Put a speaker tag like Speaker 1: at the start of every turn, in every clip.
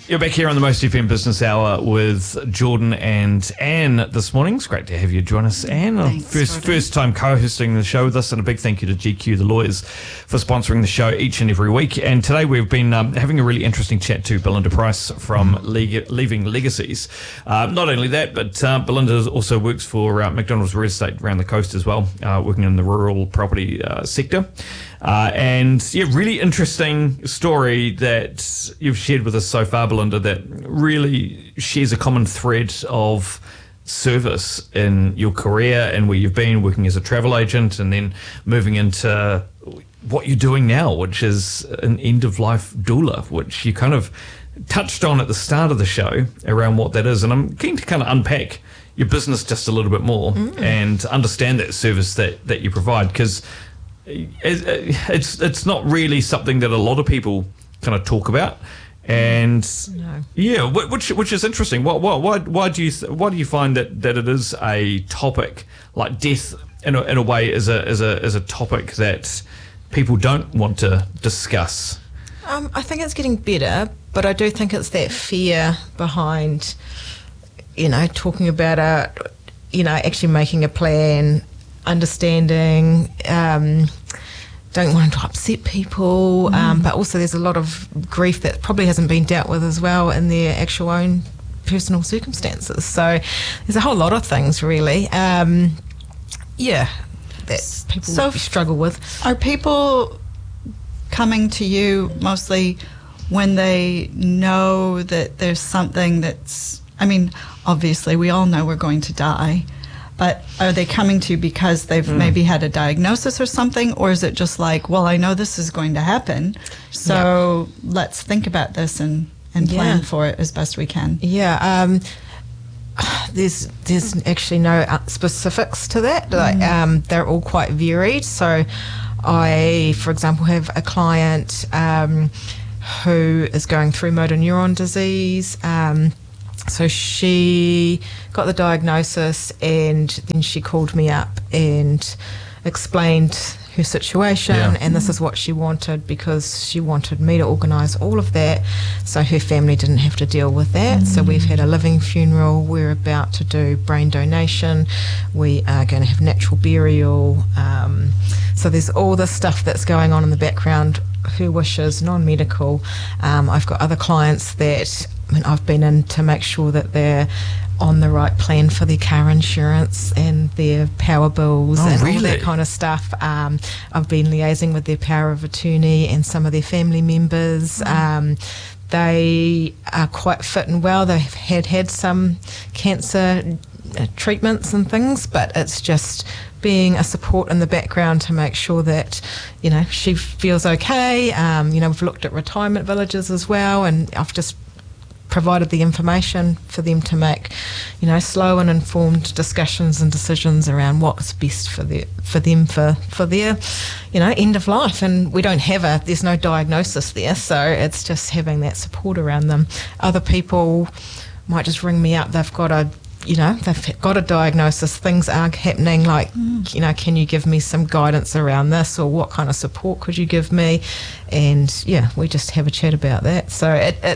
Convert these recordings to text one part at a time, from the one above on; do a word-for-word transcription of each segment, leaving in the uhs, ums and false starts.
Speaker 1: You're back here on the Most F M Business Hour with Jordan and Anne this morning. It's great to have you join us, Anne.
Speaker 2: Thanks,
Speaker 1: first
Speaker 2: Jordan.
Speaker 1: first time co-hosting the show with us, and a big thank you to G Q, the lawyers, for sponsoring the show each and every week. And today we've been um, having a really interesting chat to Belinda Price from Leg- Leaving Legacies. Uh, not only that, but uh, Belinda also works for uh, McDonald's Real Estate around the coast as well, uh, working in the rural property uh, sector. Uh, and yeah, really interesting story that you've shared with us so far, Belinda, that really shares a common thread of service in your career and where you've been working as a travel agent and then moving into what you're doing now, which is an end-of-life doula, which you kind of touched on at the start of the show around what that is. And I'm keen to kind of unpack your business just a little bit more mm. and understand that service that, that you provide, because it's it's not really something that a lot of people kind of talk about, and
Speaker 2: no.
Speaker 1: yeah, which which is interesting. Why why why do you why do you find that, that it is a topic like death in a, in a way is a is a is a topic that people don't want to discuss?
Speaker 2: Um, I think it's getting better, but I do think it's that fear behind, you know, talking about it, you know, actually making a plan, understanding, um, don't want to upset people, mm. um, but also there's a lot of grief that probably hasn't been dealt with as well in their actual own personal circumstances. So there's a whole lot of things really, um, yeah, that people
Speaker 3: so
Speaker 2: struggle with.
Speaker 3: Are people coming to you mostly when they know that there's something that's, I mean, obviously we all know we're going to die, but are they coming to you because they've mm. maybe had a diagnosis or something, or is it just like, well, I know this is going to happen, so yeah. let's think about this and, and plan yeah. for it as best we can?
Speaker 2: Yeah, um, there's there's actually no specifics to that. Mm. Like, um, they're all quite varied. So I, for example, have a client um, who is going through motor neuron disease. Um, So she got the diagnosis, and then she called me up and explained her situation, yeah. and this is what she wanted, because she wanted me to organise all of that so her family didn't have to deal with that. Mm. So we've had a living funeral, we're about to do brain donation, we are going to have natural burial. Um, so there's all this stuff that's going on in the background, her wishes, non-medical. Um, I've got other clients that I mean, I've been in to make sure that they're on the right plan for their car insurance and their power bills
Speaker 1: oh,
Speaker 2: and
Speaker 1: really?
Speaker 2: all that kind of stuff. Um, I've been liaising with their power of attorney and some of their family members. Mm. Um, they are quite fit and well. They've had had some cancer uh, treatments and things, but it's just being a support in the background to make sure that, you know, she feels okay. Um, you know, we've looked at retirement villages as well, and I've just provided the information for them to make, you know, slow and informed discussions and decisions around what's best for their, for them for, for their, you know, end of life. And we don't have a, there's no diagnosis there, so it's just having that support around them. Other people might just ring me up, they've got a, you know, they've got a diagnosis, things are happening, like, mm. you know, can you give me some guidance around this, or what kind of support could you give me? And yeah, we just have a chat about that. So it, it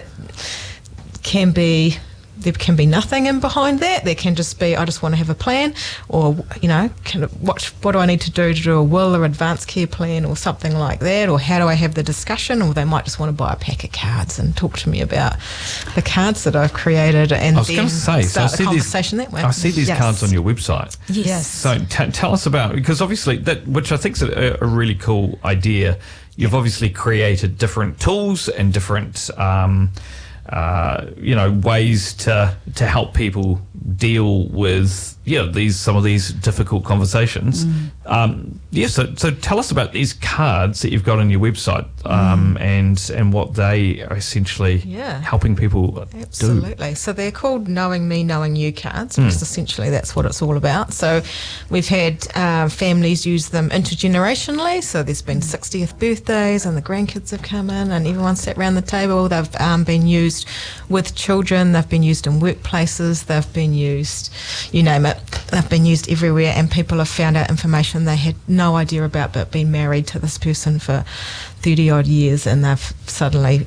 Speaker 2: can be, there can be nothing in behind that. There can just be, I just want to have a plan, or, you know, can, what, what do I need to do to do a will or advanced care plan or something like that, or how do I have the discussion? Or they might just want to buy a pack of cards and talk to me about the cards that I've created, and
Speaker 1: I was
Speaker 2: then
Speaker 1: going to say,
Speaker 2: start
Speaker 1: so I
Speaker 2: the
Speaker 1: see
Speaker 2: conversation
Speaker 1: these,
Speaker 2: that way.
Speaker 1: I see these
Speaker 2: yes.
Speaker 1: cards on your website.
Speaker 2: Yes.
Speaker 3: yes.
Speaker 1: So t- tell us about, because obviously that, which I think is a, a really cool idea. You've yeah. obviously created different tools and different um, Uh, you know, ways to to help people deal with, yeah, these some of these difficult conversations. Mm. Um, yeah, so so tell us about these cards that you've got on your website, um, mm. and and what they are essentially
Speaker 2: yeah.
Speaker 1: helping people
Speaker 2: Absolutely.
Speaker 1: do.
Speaker 2: So they're called Knowing Me, Knowing You cards, because mm. essentially that's what it's all about. So we've had uh, families use them intergenerationally. So there's been sixtieth birthdays, and the grandkids have come in, and everyone sat around the table. They've um, been used with children, they've been used in workplaces, they've been used, you name it, they've been used everywhere, and people have found out information they had no idea about, but been married to this person for thirty odd years, and they've suddenly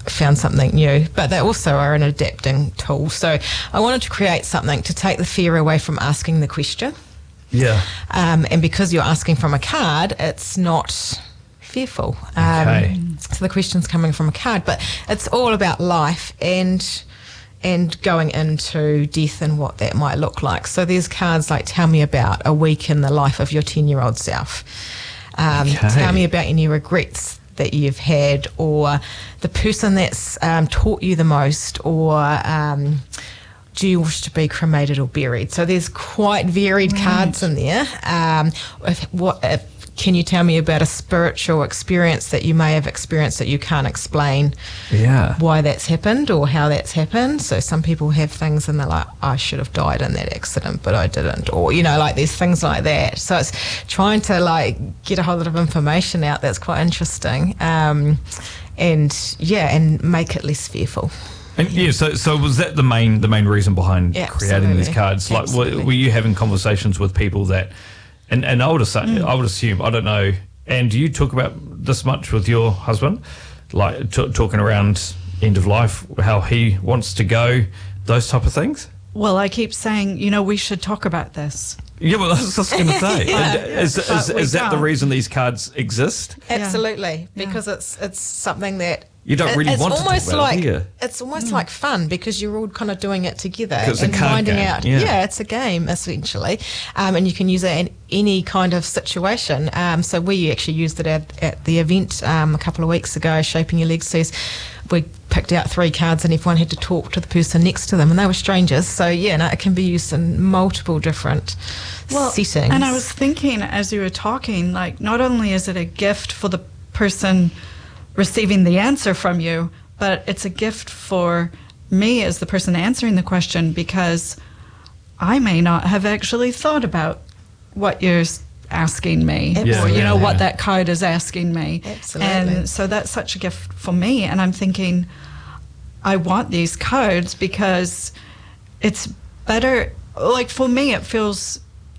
Speaker 2: found something new, but they also are an adapting tool. So I wanted to create something to take the fear away from asking the question.
Speaker 1: Yeah.
Speaker 2: Um, and because you're asking from a card, it's not fearful. Um,
Speaker 1: Okay.
Speaker 2: So the question's coming from a card, but it's all about life and and going into death and what that might look like. So there's cards like tell me about a week in the life of your ten-year-old self. Um,
Speaker 1: Okay.
Speaker 2: Tell me about any regrets that you've had, or the person that's um, taught you the most, or um, do you wish to be cremated or buried? So there's quite varied
Speaker 3: Right.
Speaker 2: cards in there. Um, if, what, if, can you tell me about a spiritual experience that you may have experienced that you can't explain
Speaker 1: Yeah.
Speaker 2: why that's happened or how that's happened? So some people have things and they're like, I should have died in that accident, but I didn't. Or, you know, like there's things like that. So it's trying to like get a whole lot of information out that's quite interesting. Um, and yeah, and make it less fearful.
Speaker 1: And yeah, so so was that the main the main reason behind
Speaker 2: Yeah,
Speaker 1: creating these
Speaker 2: absolutely.
Speaker 1: cards? Like, were,
Speaker 2: Absolutely.
Speaker 1: were you having conversations with people that, and and I would assume,
Speaker 2: Mm.
Speaker 1: I would assume, I don't know. And do you talk about this much with your husband, like t- talking around end of life, how he wants to go, those type of things?
Speaker 3: Well, I keep saying, you know, we should talk about this.
Speaker 1: Yeah, well, that's what I was going to say.
Speaker 3: Yeah,
Speaker 1: And is
Speaker 3: but
Speaker 1: is,
Speaker 3: we
Speaker 1: is that the
Speaker 3: don't.
Speaker 1: reason these cards exist?
Speaker 2: Absolutely,
Speaker 3: Yeah.
Speaker 2: because it's it's something that
Speaker 1: You don't
Speaker 2: it-
Speaker 1: really
Speaker 2: it's
Speaker 1: want to talk
Speaker 2: almost
Speaker 1: about it,
Speaker 2: like
Speaker 1: do you?
Speaker 2: it's almost like fun because you're all kind of doing it together
Speaker 1: 'Cause it's a
Speaker 2: and
Speaker 1: card
Speaker 2: finding
Speaker 1: game,
Speaker 2: out.
Speaker 1: yeah.
Speaker 2: it's a game essentially, um, and you can use it in any kind of situation. Um, so we actually used it at, at the event um, a couple of weeks ago, Shaping Your Legacies. We picked out three cards and everyone had to talk to the person next to them, and they were strangers. So yeah, no, it can be used in multiple different settings.
Speaker 3: And I was thinking as you were talking, like, not only is it a gift for the person receiving the answer from you, but it's a gift for me as the person answering the question, because I may not have actually thought about what you're s- asking me,
Speaker 2: Yeah,
Speaker 3: or you
Speaker 1: yeah,
Speaker 3: know
Speaker 1: yeah.
Speaker 3: what that card is asking me.
Speaker 2: Absolutely.
Speaker 3: And so that's such a gift for me. And I'm thinking, I want these cards because it's better. Like, for me, it feels